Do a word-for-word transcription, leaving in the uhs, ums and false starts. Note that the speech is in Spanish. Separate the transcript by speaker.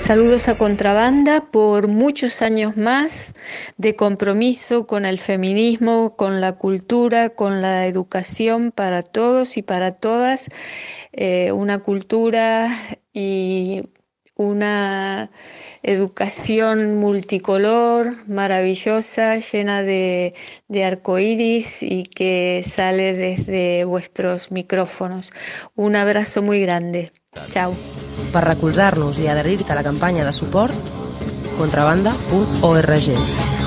Speaker 1: Saludos a Contrabanda por muchos años más de compromiso con el feminismo, con la cultura, con la educación para todos y para todas. Eh, una cultura y una educación multicolor, maravillosa, llena de, de arcoíris y que sale desde vuestros micrófonos. Un abrazo muy grande. Chao.
Speaker 2: Per recolzar-nos i adherir-te a la campanya de suport, contrabanda punt org.